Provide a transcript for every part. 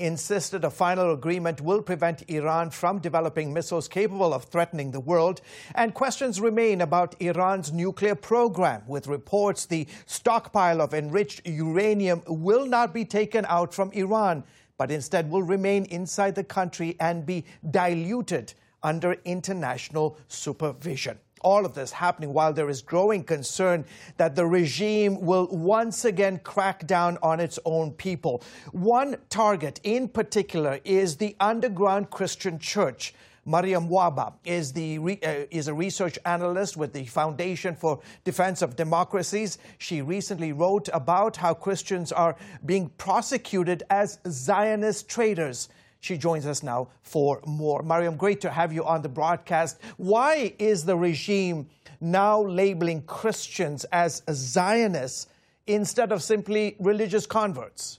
insisted a final agreement will prevent Iran from developing missiles capable of threatening the world. And questions remain about Iran's nuclear program, with reports the stockpile of enriched uranium will not be taken out from Iran, but instead will remain inside the country and be diluted under international supervision. All of this happening while there is growing concern that the regime will once again crack down on its own people. One target in particular is the underground Christian church. Mariam Wahba is a research analyst with the Foundation for Defense of Democracies. She recently wrote about how Christians are being prosecuted as Zionist traitors. She joins us now for more. Mariam, great to have you on the broadcast. Why is the regime now labeling Christians as Zionists instead of simply religious converts?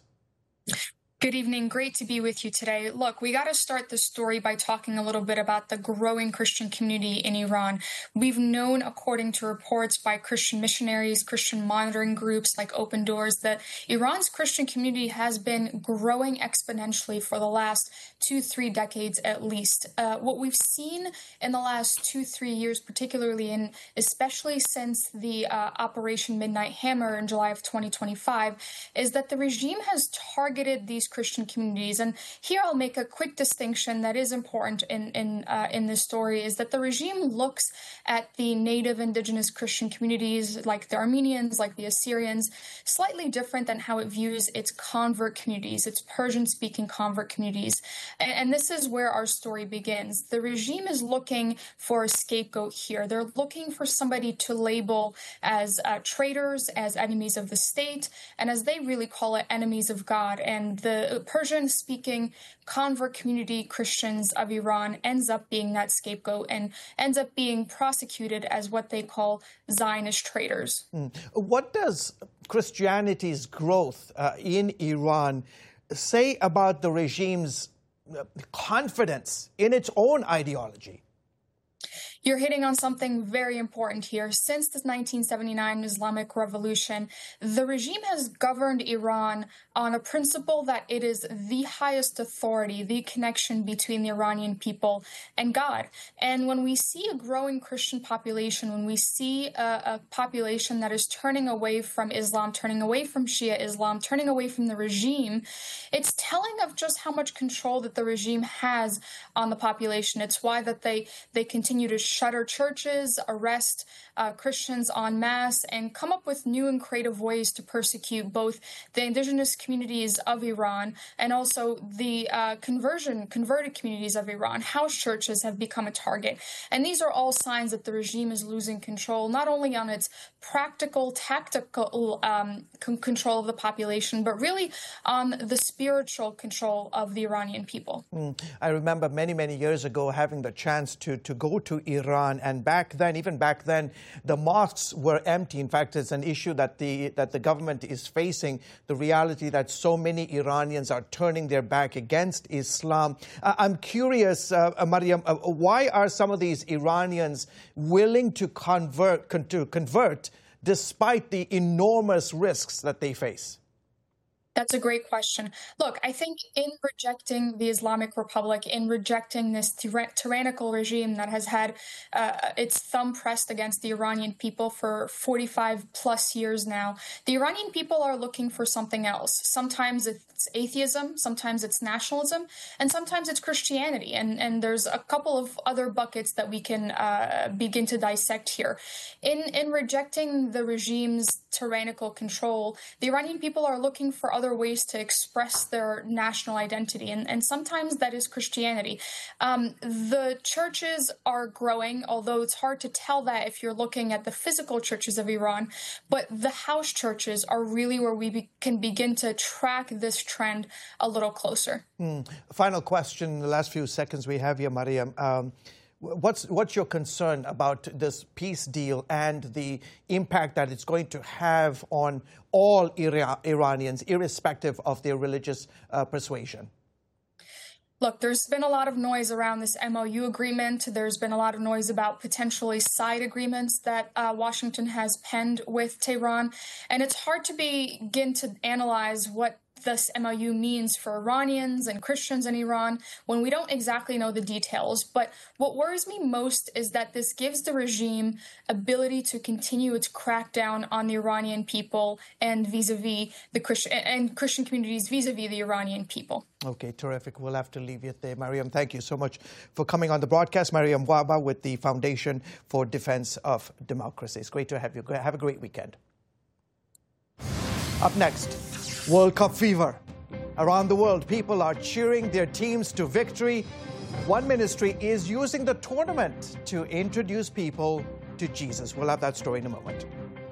Good evening. Great to be with you today. Look, we got to start the story by talking a little bit about the growing Christian community in Iran. We've known, according to reports by Christian missionaries, Christian monitoring groups like Open Doors, that Iran's Christian community has been growing exponentially for the last 2-3 decades at least. What we've seen in the last 2-3 years, particularly and especially since the Operation Midnight Hammer in July of 2025, is that the regime has targeted these Christian communities. And here I'll make a quick distinction that is important in this story, is that the regime looks at the native indigenous Christian communities, like the Armenians, like the Assyrians, slightly different than how it views its convert communities, its Persian-speaking convert communities. And this is where our story begins. The regime is looking for a scapegoat here. They're looking for somebody to label as traitors, as enemies of the state, and as they really call it, enemies of God. And the Persian-speaking convert community Christians of Iran ends up being that scapegoat and ends up being prosecuted as what they call Zionist traitors. What does Christianity's growth in Iran say about the regime's confidence in its own ideology? You're hitting on something very important here. Since the 1979 Islamic Revolution, the regime has governed Iran on a principle that it is the highest authority, the connection between the Iranian people and God. And when we see a growing Christian population, when we see a population that is turning away from Islam, turning away from Shia Islam, turning away from the regime, it's telling of just how much control that the regime has on the population. It's why that they continue to shutter churches, arrest Christians en masse, and come up with new and creative ways to persecute both the indigenous communities of Iran and also the converted communities of Iran. House churches have become a target. And these are all signs that the regime is losing control, not only on its practical, tactical control of the population, but really on the spiritual control of the Iranian people. I remember many, many years ago having the chance to go to Iran, and even back then, the mosques were empty. In fact, it's an issue that the government is facing, the reality that so many Iranians are turning their back against Islam. I'm curious, Mariam, why are some of these Iranians willing to convert despite the enormous risks that they face? That's a great question. Look, I think in rejecting the Islamic Republic, in rejecting this tyrannical regime that has had its thumb pressed against the Iranian people for 45 plus years now, the Iranian people are looking for something else. Sometimes it's atheism, sometimes it's nationalism, and sometimes it's Christianity. And there's a couple of other buckets that we can begin to dissect here. In rejecting the regime's tyrannical control, the Iranian people are looking for other ways to express their national identity, and sometimes that is Christianity. The churches are growing, although it's hard to tell that if you're looking at the physical churches of Iran, but the house churches are really where we can begin to track this trend a little closer. Final question, the last few seconds we have here, Mariam. What's your concern about this peace deal and the impact that it's going to have on all Iranians, irrespective of their religious persuasion? Look, there's been a lot of noise around this MOU agreement. There's been a lot of noise about potentially side agreements that Washington has penned with Tehran. And it's hard to begin to analyze what this MOU means for Iranians and Christians in Iran when we don't exactly know the details. But what worries me most is that this gives the regime ability to continue its crackdown on the Iranian people and vis-a-vis the Christian communities vis-a-vis the Iranian people. Okay, terrific. We'll have to leave it there. Mariam, thank you so much for coming on the broadcast. Mariam Wahba with the Foundation for Defense of Democracy. It's great to have you. Have a great weekend. Up next, World Cup fever. Around the world, people are cheering their teams to victory. One ministry is using the tournament to introduce people to Jesus. We'll have that story in a moment.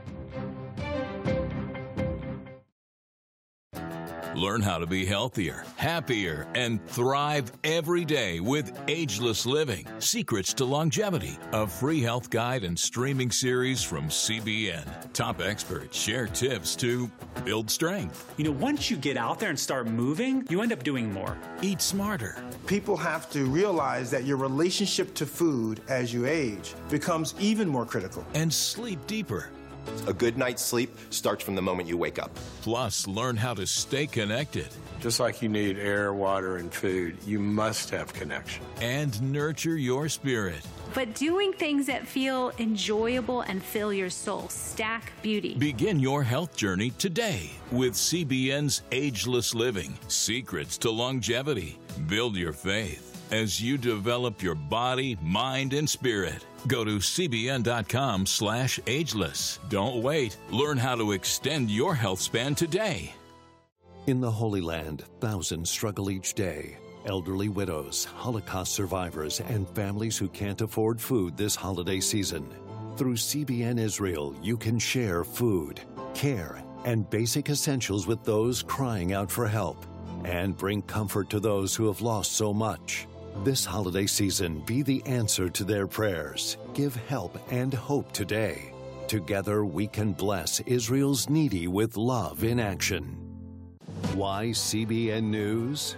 Learn how to be healthier, happier, and thrive every day with Ageless Living, Secrets to Longevity, a free health guide and streaming series from CBN. Top experts share tips to build strength. You know, once you get out there and start moving, you end up doing more. Eat smarter. People have to realize that your relationship to food as you age becomes even more critical. And sleep deeper. A good night's sleep starts from the moment you wake up. Plus, learn how to stay connected. Just like you need air, water, and food, you must have connection. And nurture your spirit. But doing things that feel enjoyable and fill your soul. Stack Beauty. Begin your health journey today with CBN's Ageless Living, Secrets to Longevity. Build your faith as you develop your body, mind, and spirit. Go to cbn.com/ageless. Don't wait. Learn how to extend your health span today. In the Holy Land, thousands struggle each day. Elderly widows, Holocaust survivors, and families who can't afford food this holiday season. Through CBN Israel, you can share food, care, and basic essentials with those crying out for help, and bring comfort to those who have lost so much. This holiday season, be the answer to their prayers. Give help and hope today. Together, we can bless Israel's needy with love in action. Why CBN News?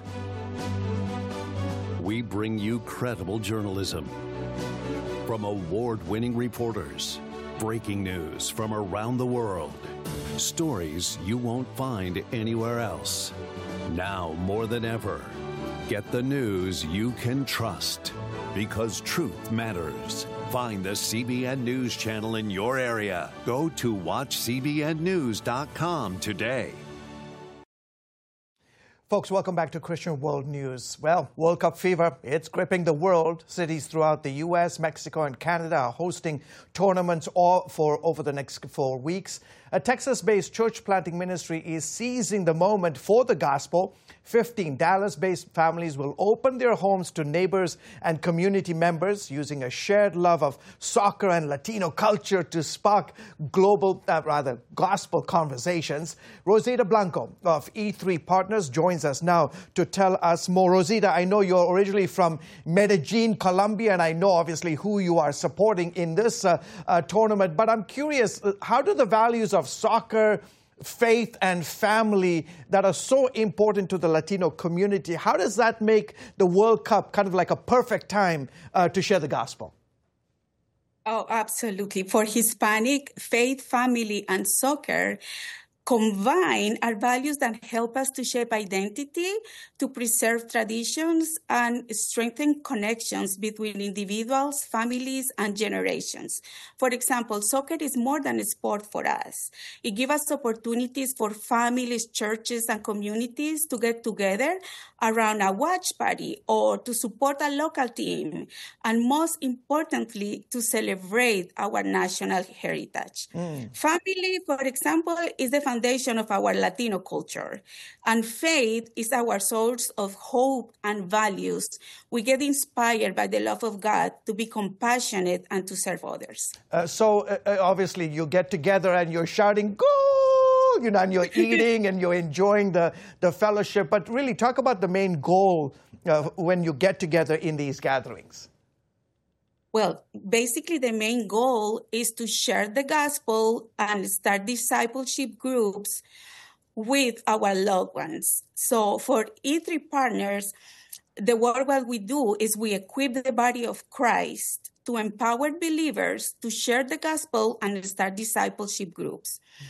We bring you credible journalism from award-winning reporters, breaking news from around the world, stories you won't find anywhere else. Now more than ever, get the news you can trust, because truth matters. Find the CBN News channel in your area. Go to watchcbnnews.com today. Folks, welcome back to Christian World News. Well, World Cup fever, it's gripping the world. Cities throughout the U.S., Mexico, and Canada are hosting tournaments over the next 4 weeks. A Texas-based church planting ministry is seizing the moment for the gospel. 15 Dallas-based families will open their homes to neighbors and community members using a shared love of soccer and Latino culture to spark gospel conversations. Rosita Blanco of E3 Partners joins us now to tell us more. Rosita, I know you're originally from Medellin, Colombia, and I know obviously who you are supporting in this tournament, but I'm curious, how do the values of soccer, faith, and family that are so important to the Latino community, how does that make the World Cup kind of like a perfect time to share the gospel? Oh, absolutely. For Hispanic, faith, family, and soccer combine are values that help us to shape identity, to preserve traditions, and strengthen connections between individuals, families, and generations. For example, soccer is more than a sport for us. It gives us opportunities for families, churches, and communities to get together around a watch party or to support a local team, and most importantly, to celebrate our national heritage. Family, for example, is the foundation of our Latino culture, and faith is our source of hope and values. We get inspired by the love of God to be compassionate and to serve others. So obviously you get together and you're shouting, "Goal!" And you're eating and you're enjoying the fellowship. But really, talk about the main goal when you get together in these gatherings. Well, basically, the main goal is to share the gospel and start discipleship groups with our loved ones. So for E3 Partners, the work what we do is we equip the body of Christ to empower believers to share the gospel and start discipleship groups.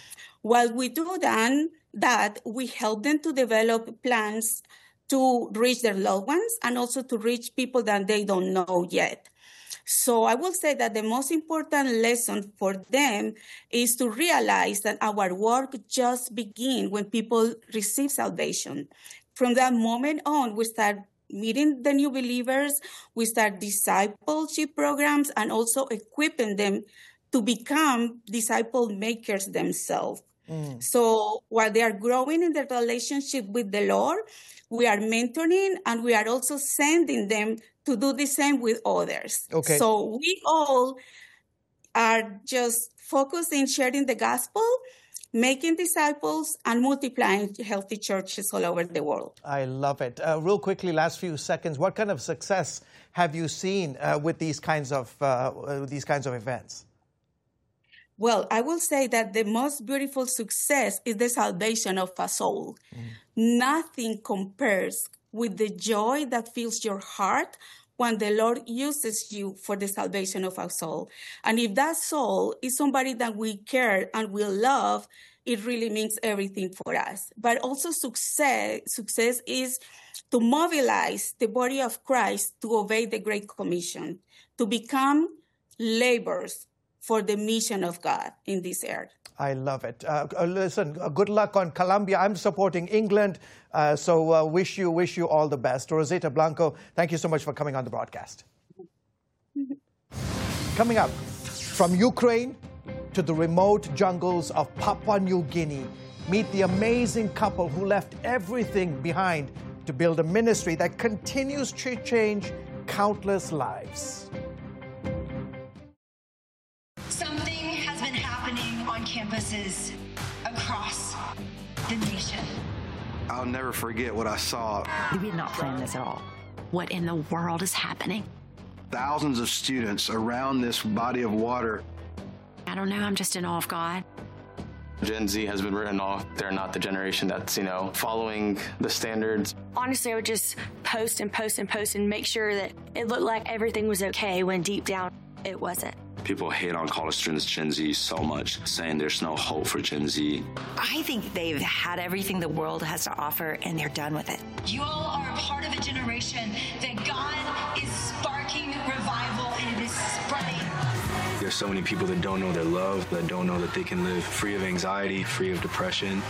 While we do that, we help them to develop plans to reach their loved ones and also to reach people that they don't know yet. So I will say that the most important lesson for them is to realize that our work just begins when people receive salvation. From that moment on, we start meeting the new believers, we start discipleship programs, and also equipping them to become disciple makers themselves. So while they are growing in their relationship with the Lord, we are mentoring and we are also sending them to do the same with others. Okay. So we all are just focused in sharing the gospel, making disciples, and multiplying healthy churches all over the world. I love it. Real quickly, last few seconds, what kind of success have you seen with these kinds of events? Well, I will say that the most beautiful success is the salvation of a soul. Nothing compares with the joy that fills your heart when the Lord uses you for the salvation of our soul. And if that soul is somebody that we care and we love, it really means everything for us. But also success is to mobilize the body of Christ to obey the Great Commission, to become laborers for the mission of God in this earth. I love it. Listen, good luck on Colombia. I'm supporting England, so wish you all the best. Rosita Blanco, thank you so much for coming on the broadcast. Coming up, from Ukraine to the remote jungles of Papua New Guinea, meet the amazing couple who left everything behind to build a ministry that continues to change countless lives. Something has been happening on campuses across the nation. I'll never forget what I saw. We did not plan this at all. What in the world is happening? Thousands of students around this body of water. I don't know, I'm just in awe of God. Gen Z has been written off. They're not the generation that's, following the standards. Honestly, I would just post and post and post and make sure that it looked like everything was okay when deep down it wasn't. People hate on college students, Gen Z, so much, saying there's no hope for Gen Z. I think they've had everything the world has to offer, and they're done with it. You all are a part of a generation that God is sparking revival, and it is spreading. There's so many people that don't know their love, that don't know that they can live free of anxiety, free of depression.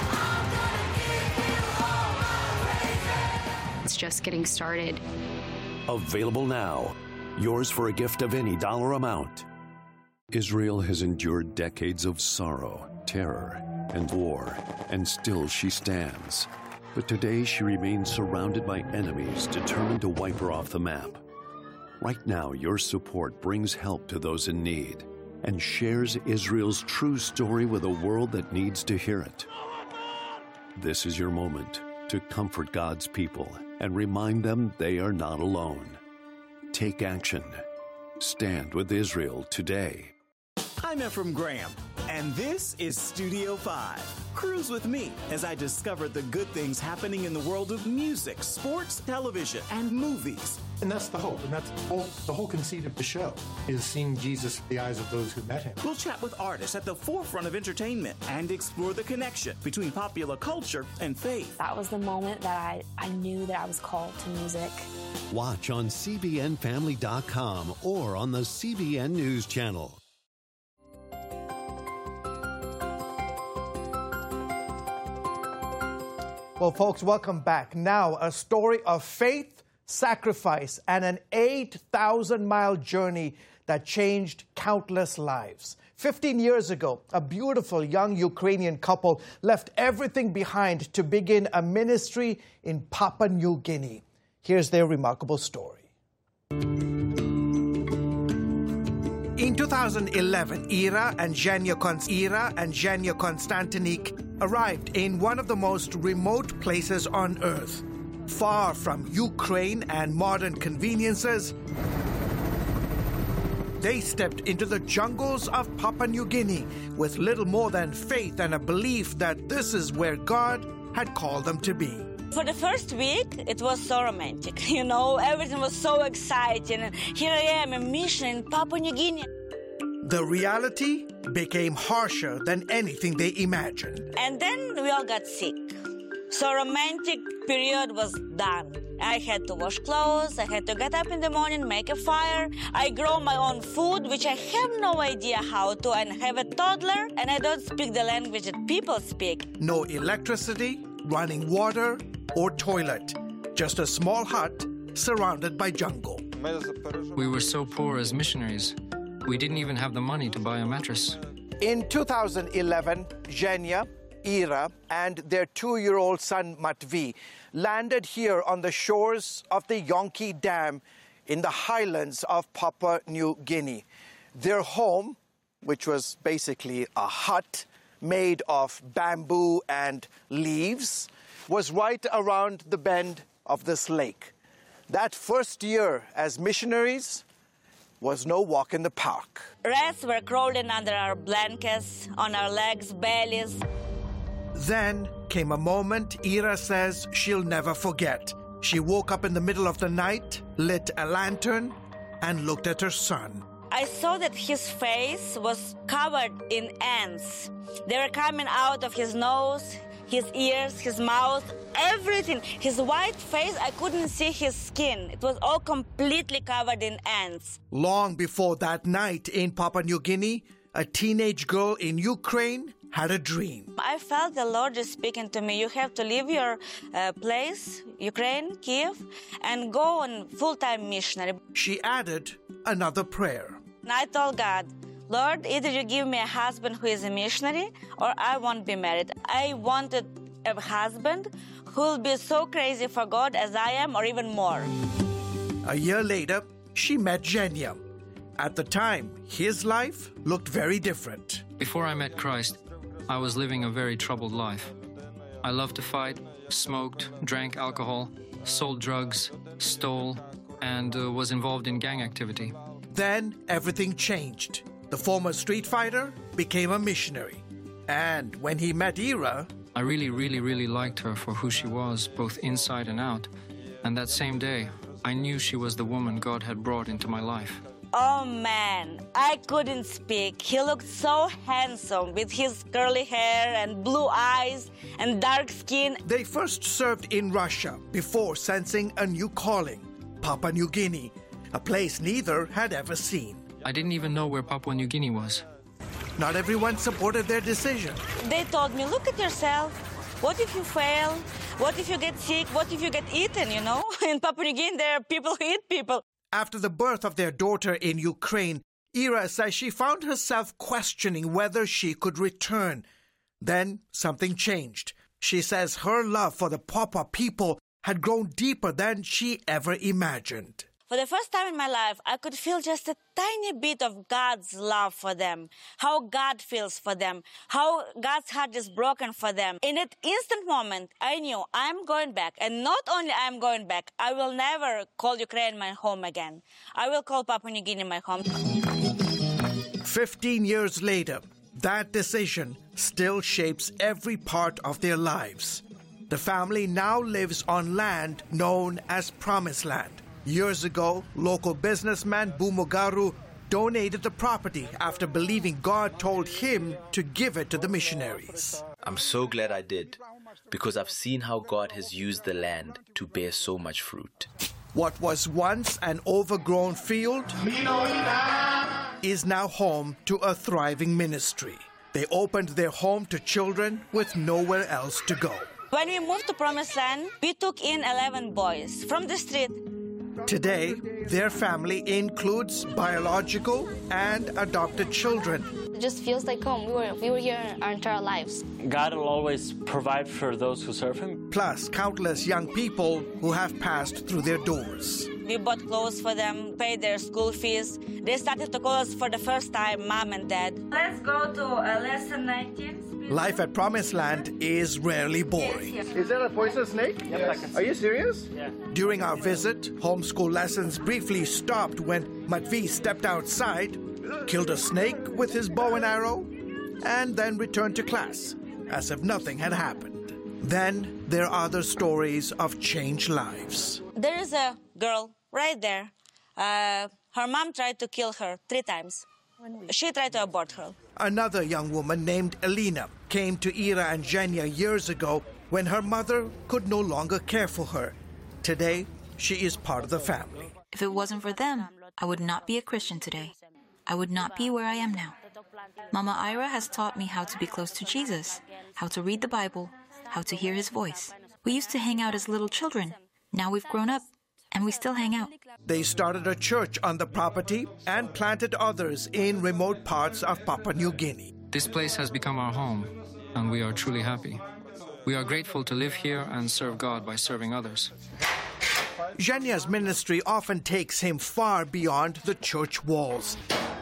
It's just getting started. Available now. Yours for a gift of any dollar amount. Israel has endured decades of sorrow, terror, and war, and still she stands. But today she remains surrounded by enemies determined to wipe her off the map. Right now, your support brings help to those in need and shares Israel's true story with a world that needs to hear it. This is your moment to comfort God's people and remind them they are not alone. Take action. Stand with Israel today. I'm Ephraim Graham, and this is Studio 5. Cruise with me as I discover the good things happening in the world of music, sports, television, and movies. And that's the hope, and that's the whole conceit of the show, is seeing Jesus through the eyes of those who met him. We'll chat with artists at the forefront of entertainment and explore the connection between popular culture and faith. That was the moment that I knew that I was called to music. Watch on CBNFamily.com or on the CBN News Channel. Well, folks, welcome back. Now, a story of faith, sacrifice, and an 8,000-mile journey that changed countless lives. 15 years ago, a beautiful young Ukrainian couple left everything behind to begin a ministry in Papua New Guinea. Here's their remarkable story. In 2011, Ira and Zhenya Konstantinik arrived in one of the most remote places on Earth. Far from Ukraine and modern conveniences, they stepped into the jungles of Papua New Guinea with little more than faith and a belief that this is where God had called them to be. For the first week, it was so romantic. Everything was so exciting. And here I am, a mission in Papua New Guinea. The reality became harsher than anything they imagined. And then we all got sick. So romantic period was done. I had to wash clothes, I had to get up in the morning, make a fire. I grow my own food, which I have no idea how to, and have a toddler, and I don't speak the language that people speak. No electricity, running water, or toilet. Just a small hut surrounded by jungle. We were so poor as missionaries. We didn't even have the money to buy a mattress. In 2011, Zhenya, Ira, and their 2-year-old son Matvi landed here on the shores of the Yongki Dam in the highlands of Papua New Guinea. Their home, which was basically a hut made of bamboo and leaves, was right around the bend of this lake. That first year as missionaries was no walk in the park. Rats were crawling under our blankets, on our legs, bellies. Then came a moment Ira says she'll never forget. She woke up in the middle of the night, lit a lantern, and looked at her son. I saw that his face was covered in ants. They were coming out of his nose, his ears, his mouth, everything. His white face, I couldn't see his skin. It was all completely covered in ants. Long before that night in Papua New Guinea, a teenage girl in Ukraine had a dream. I felt the Lord is speaking to me. You have to leave your place, Ukraine, Kiev, and go on full-time missionary. She added another prayer. And I told God, Lord, either you give me a husband who is a missionary or I won't be married. I wanted a husband who will be so crazy for God as I am or even more. A year later, she met Zhenya. At the time, his life looked very different. Before I met Christ, I was living a very troubled life. I loved to fight, smoked, drank alcohol, sold drugs, stole, and was involved in gang activity. Then everything changed. The former street fighter became a missionary. And when he met Ira, I really liked her for who she was, both inside and out. And that same day, I knew she was the woman God had brought into my life. Oh man, I couldn't speak. He looked so handsome with his curly hair and blue eyes and dark skin. They first served in Russia before sensing a new calling, Papua New Guinea, a place neither had ever seen. I didn't even know where Papua New Guinea was. Not everyone supported their decision. They told me, look at yourself. What if you fail? What if you get sick? What if you get eaten, you know? In Papua New Guinea, there are people who eat people. After the birth of their daughter in Ukraine, Ira says she found herself questioning whether she could return. Then something changed. She says her love for the Papua people had grown deeper than she ever imagined. For the first time in my life, I could feel just a tiny bit of God's love for them, how God feels for them, how God's heart is broken for them. In that instant moment, I knew I'm going back. And not only I'm going back, I will never call Ukraine my home again. I will call Papua New Guinea my home. 15 years later, that decision still shapes every part of their lives. The family now lives on land known as Promised Land. Years ago, local businessman Bumugaru donated the property after believing God told him to give it to the missionaries. I'm so glad I did, because I've seen how God has used the land to bear so much fruit. What was once an overgrown field is now home to a thriving ministry. They opened their home to children with nowhere else to go. When we moved to Promised Land, we took in 11 boys from the street. Today, their family includes biological and adopted children. It just feels like home. We were here our entire lives. God will always provide for those who serve Him. Plus, countless young people who have passed through their doors. We bought clothes for them, paid their school fees. They started to call us for the first time, Mom and Dad. Let's go to lesson 19. Life at Promised Land is rarely boring. Yes. Is that a poisonous snake? Yes. Are you serious? Yeah. During our visit, homeschool lessons briefly stopped when Matvi stepped outside, killed a snake with his bow and arrow, and then returned to class as if nothing had happened. Then there are the stories of changed lives. There is a girl right there. Her mom tried to kill her 3 times. She tried to abort her. Another young woman named Elena came to Ira and Zhenya years ago when her mother could no longer care for her. Today, she is part of the family. If it wasn't for them, I would not be a Christian today. I would not be where I am now. Mama Ira has taught me how to be close to Jesus, how to read the Bible, how to hear his voice. We used to hang out as little children. Now we've grown up, and we still hang out. They started a church on the property and planted others in remote parts of Papua New Guinea. This place has become our home, and we are truly happy. We are grateful to live here and serve God by serving others. Zhenya's ministry often takes him far beyond the church walls.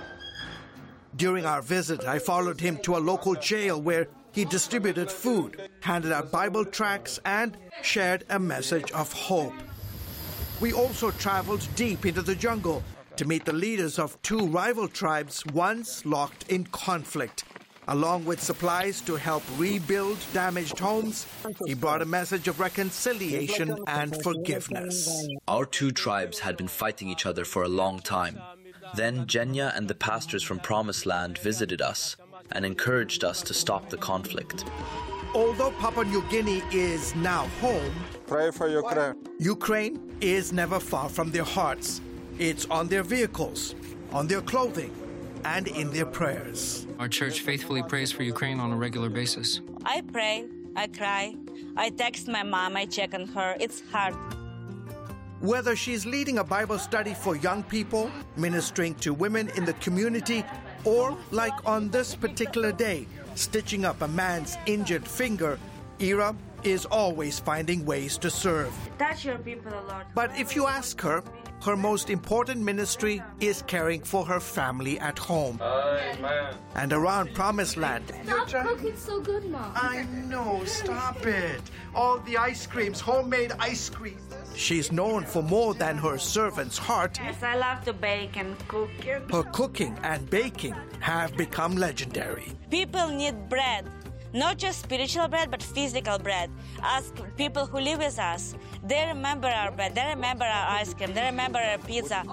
During our visit, I followed him to a local jail where he distributed food, handed out Bible tracts, and shared a message of hope. We also traveled deep into the jungle to meet the leaders of two rival tribes once locked in conflict. Along with supplies to help rebuild damaged homes, he brought a message of reconciliation and forgiveness. Our two tribes had been fighting each other for a long time. Then Zhenya and the pastors from Promised Land visited us and encouraged us to stop the conflict. Although Papua New Guinea is now home, pray for Ukraine. Ukraine is never far from their hearts. It's on their vehicles, on their clothing, and in their prayers. Our church faithfully prays for Ukraine on a regular basis. I pray, I cry, I text my mom, I check on her. It's hard. Whether she's leading a Bible study for young people, ministering to women in the community, or, like on this particular day, stitching up a man's injured finger, Ira is always finding ways to serve. Touch your people, Lord. But if you ask her, her most important ministry is caring for her family at home. Amen. And around Promised Land. Stop cooking so good, Mom. I know, stop it. All the ice creams, homemade ice cream. She's known for more than her servant's heart. Yes, I love to bake and cook. Her cooking and baking have become legendary. People need bread. Not just spiritual bread, but physical bread. Ask people who live with us. They remember our bread. They remember our ice cream. They remember our pizza.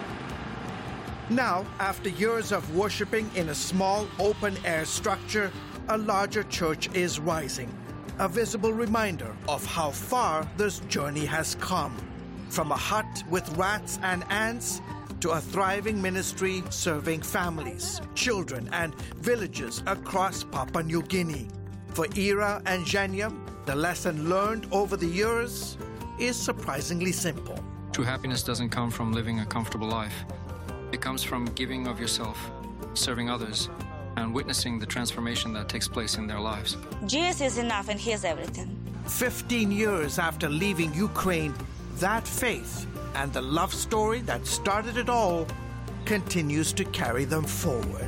Now, after years of worshiping in a small, open-air structure, a larger church is rising. A visible reminder of how far this journey has come. From a hut with rats and ants to a thriving ministry serving families, children, and villages across Papua New Guinea. For Ira and Zhenya, the lesson learned over the years is surprisingly simple. True happiness doesn't come from living a comfortable life. It comes from giving of yourself, serving others, and witnessing the transformation that takes place in their lives. Jesus is enough and he is everything. 15 years after leaving Ukraine, that faith and the love story that started it all continues to carry them forward.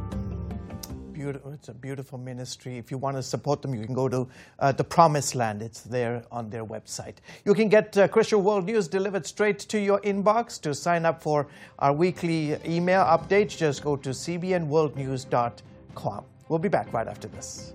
It's a beautiful ministry. If you want to support them, you can go to the Promised Land. It's there on their website. You can get Christian World News delivered straight to your inbox. To sign up for our weekly email updates, just go to cbnworldnews.com. We'll be back right after this.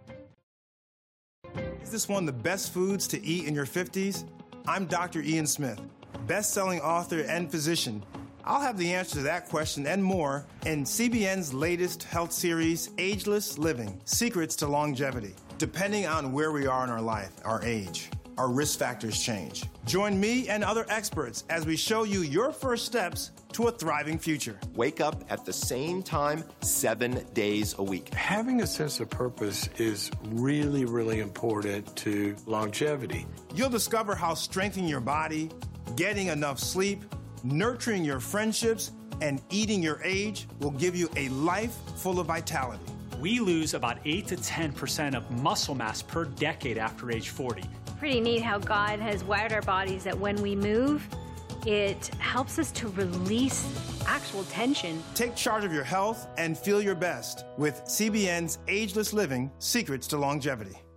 Is this one of the best foods to eat in your 50s? I'm Dr. Ian Smith, best-selling author and physician. I'll have the answer to that question and more in CBN's latest health series, Ageless Living: Secrets to Longevity. Depending on where we are in our life, our age, our risk factors change. Join me and other experts as we show you your first steps to a thriving future. Wake up at the same time 7 days a week. Having a sense of purpose is really, really important to longevity. You'll discover how strengthening your body, getting enough sleep, nurturing your friendships, and eating your age will give you a life full of vitality. We lose about 8 to 10% of muscle mass per decade after age 40. Pretty neat how God has wired our bodies that when we move, it helps us to release actual tension. Take charge of your health and feel your best with CBN's Ageless Living: Secrets to Longevity.